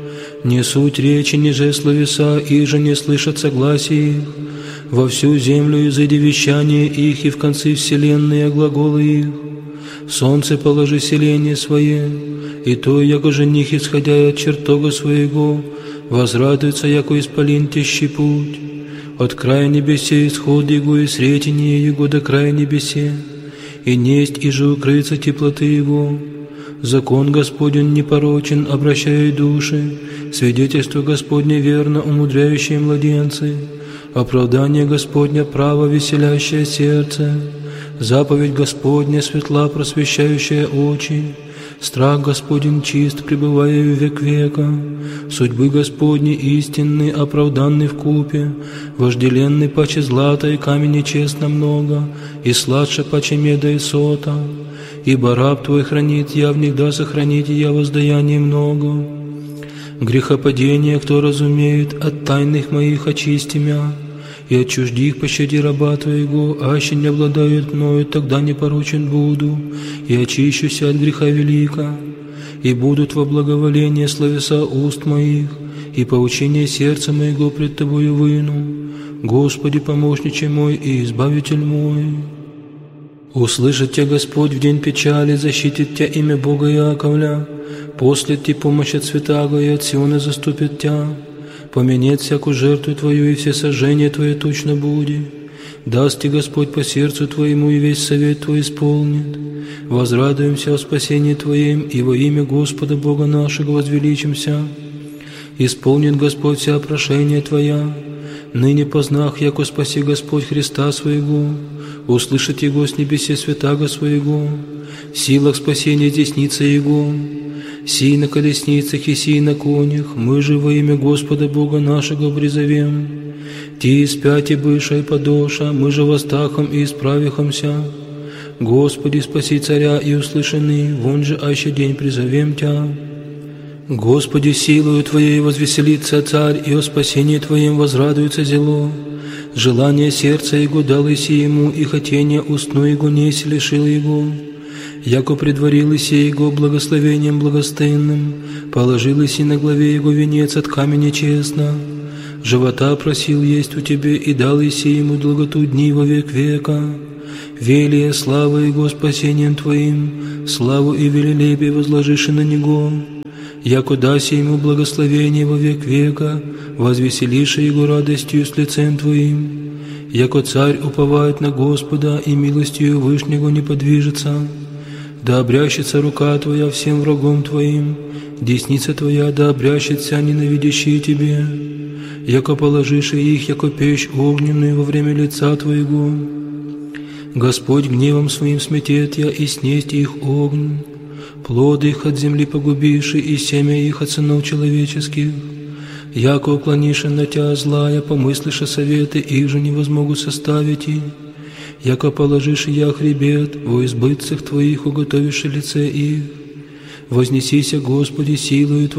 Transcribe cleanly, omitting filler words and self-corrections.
Не суть речи, ниже словеса, их же не слышат согласия их. Во всю землю изыди вещание их, и в концы вселенной глаголы их. В солнце положи селение свое, и то, яко жених, исходя от чертога своего, возрадуется, яко исполин тещий путь. От края небесе исход его, и сретение его до края небесе, и несть, и же укрыться теплоты его. Закон Господень непорочен, обращая души, свидетельство Господне верно, умудряющее младенцы, оправдание Господня право, веселящее сердце, заповедь Господня светла, просвещающая очи, страх Господень чист, пребывая в век века, судьбы Господни истинны, оправданны в купе, вожделенны паче злата и камени честно много, и сладше паче меда и сота. Ибо раб Твой хранит, я внегда сохраните я воздаяние много. Грехопадение, кто разумеет, от тайных моих очисти мя, и от чуждих пощади раба Твоего, аще не обладают мною, тогда непорочен буду, и очищуся от греха велика, и будут во благоволение словеса уст моих, и поучение сердца моего пред Тобою выну. Господи, помощниче мой и избавитель мой. Услышит Тебя Господь в день печали, защитит Тебя имя Бога Иаковля, послет Ти помощь от святаго, и от Сиона заступит Тебя, поменет всякую жертву Твою, и все сожжения Твои точно будет. Даст Ти Господь по сердцу Твоему, и весь совет Твой исполнит. Возрадуемся о спасении Твоем, и во имя Господа Бога нашего возвеличимся. Исполнит Господь вся прошения Твоя, ныне познах, яко спаси Господь Христа Своего, услышит Его с небесе святаго Своего, в силах спасения десницы Его, сей на колесницах и сей на конях, мы же во имя Господа Бога нашего призовем. Ти испяти быша и подоша, мы же восстахом и исправихомся. Господи, спаси царя и услышаны, вон же аще день призовем Тя. Господи, силою Твоей возвеселится царь, и о спасении Твоем возрадуется зело. Желание сердца Его дал Иси ему, и хотение устну Его неси лишил Его. Яко предварил Иси Его благословением благостынным, положил Иси на главе Его венец от камня честно. Живота просил есть у Тебе, и дал Иси ему долготу дней во век века. Велия слава Его спасением Твоим, славу и велелепие возложишь на Него. Яко даси ему благословение во век века, возвеселишь Его радостью с лицем Твоим. Яко царь уповает на Господа, и милостью Вышнего не подвижется. Да обрящется рука Твоя всем врагом Твоим, десница Твоя да обрящется ненавидящие Тебе. Яко положишь их, яко печь огненную во время лица Твоего. Господь гневом Своим сметет я, и снесть их огонь. Плоды их от земли погубиши, и семя их от сынов человеческих. Яко уклонишь на Тя злая, помыслишь советы, их же не возмогут составить и. Яко положишь я хребет, во избытцах Твоих уготовишь лице их. Вознесися, Господи, силою Твоей,